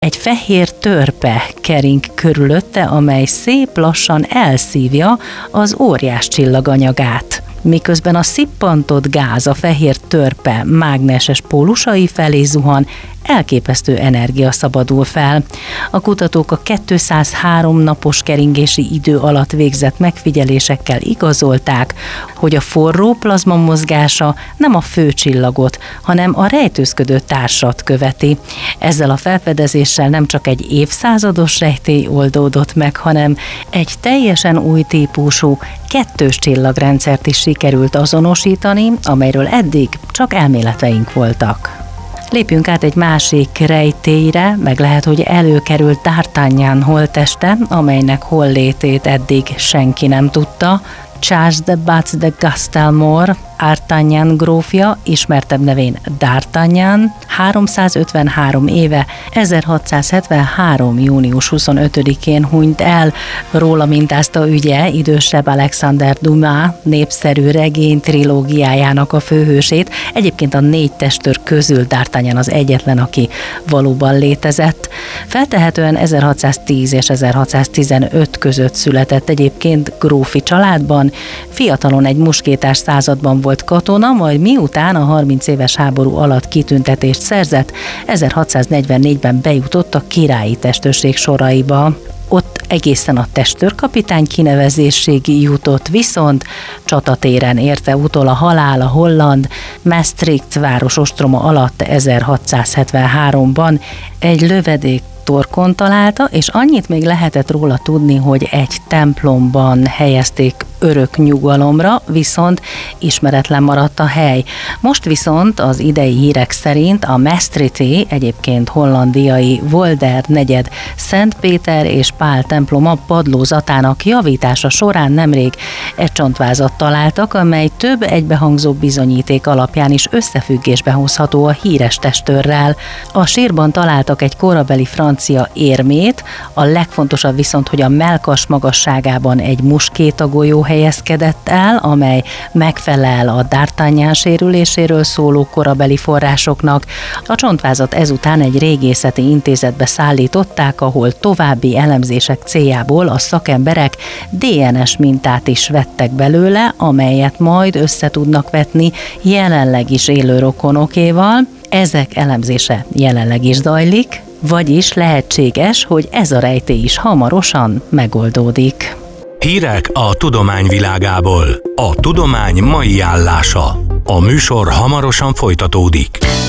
Egy fehér törpe kering körülötte, amely szép lassan elszívja az óriás csillaganyagát. Miközben a szippantott gáz a fehér törpe mágneses pólusai felé zuhan, elképesztő energia szabadul fel. A kutatók a 203 napos keringési idő alatt végzett megfigyelésekkel igazolták, hogy a forró plazma mozgása nem a főcsillagot, hanem a rejtőzködő társat követi. Ezzel a felfedezéssel nem csak egy évszázados rejtély oldódott meg, hanem egy teljesen új típusú, kettős csillagrendszert is sikerült azonosítani, amelyről eddig csak elméleteink voltak. Lépjünk át egy másik rejtélyre, meg lehet, hogy előkerült D'Artagnan holtteste, amelynek hollétét eddig senki nem tudta. Charles de Batz de Castelmore, Artagnan grófja, ismertebb nevén D'Artagnan, 353 éve, 1673. június 25-én hunyt el. Róla mintázta ügye idősebb Alexander Dumas népszerű regény trilógiájának a főhősét. Egyébként a 4 testőr közül D'Artagnan az egyetlen, aki valóban létezett. Feltehetően 1610 és 1615 között született egyébként grófi családban. Fiatalon egy muskétás században volt katona, majd miután a 30 éves háború alatt kitüntetést szerzett, 1644-ben bejutott a királyi testőrség soraiba. Ott egészen a testőrkapitány kinevezésig jutott, viszont csatatéren érte utol a halál a holland Maastricht város ostroma alatt 1673-ban. Egy lövedék torkon találta, és annyit még lehetett róla tudni, hogy egy templomban helyezték örök nyugalomra, viszont ismeretlen maradt a hely. Most viszont az idei hírek szerint a Maastrichti, egyébként hollandiai Wolder negyed Szent Péter és Pál temploma padlózatának javítása során nemrég egy csontvázat találtak, amely több egybehangzó bizonyíték alapján is összefüggésbe hozható a híres testőrrel. A sírban találtak egy korabeli francia érmét, a legfontosabb viszont, hogy a mellkas magasságában egy muskétagolyó helyezkedett el, amely megfelel a D'Artagnan sérüléséről szóló korabeli forrásoknak. A csontvázat ezután egy régészeti intézetbe szállították, ahol további elemzések céljából a szakemberek DNS mintát is vettek belőle, amelyet majd össze tudnak vetni jelenleg is élő rokonokéval. Ezek elemzése jelenleg is zajlik, vagyis lehetséges, hogy ez a rejtély is hamarosan megoldódik. Hírek a tudomány világából. A tudomány mai állása. A műsor hamarosan folytatódik.